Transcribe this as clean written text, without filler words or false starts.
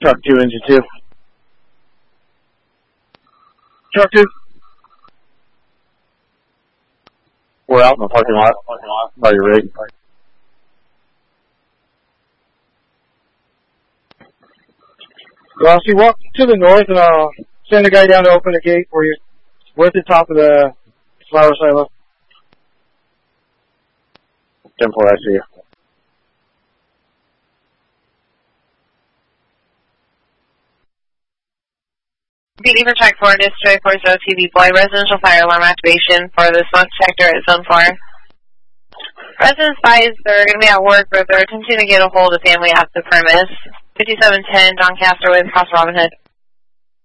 Truck 2, engine 2. Truck 2. We're out in the parking lot. By your rig. Ross, you walk to the north and I'll send a guy down to open the gate for you. We're at the top of the flower silo. 10-4, I see you. PD for Track 4, District 40 TV Boy, residential fire alarm activation for the smoke detector at Zone 4. Residents advised they're going to be at work, but they're attempting to get a hold of family at the premise. 5710 Doncaster with Cross Robin Hood.